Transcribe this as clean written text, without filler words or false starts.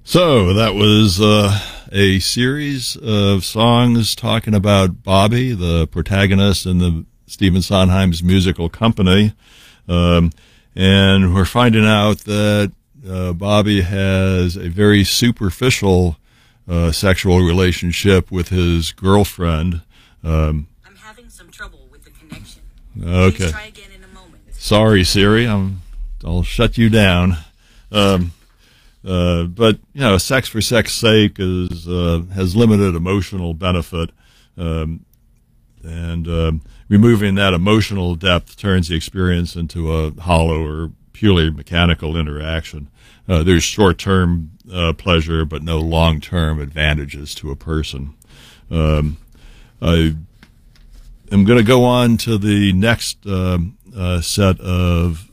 So that was a series of songs talking about Bobby, the protagonist in the Stephen Sondheim's musical Company. And we're finding out that Bobby has a very superficial sexual relationship with his girlfriend. I'm having some trouble with the connection. Okay. Please try again in a moment. Sorry, Siri. I'll shut you down. But sex for sex sake has limited emotional benefit, and removing that emotional depth turns the experience into a hollow or purely mechanical interaction. There's short-term pleasure, but no long-term advantages to a person. I am going to go on to the next set of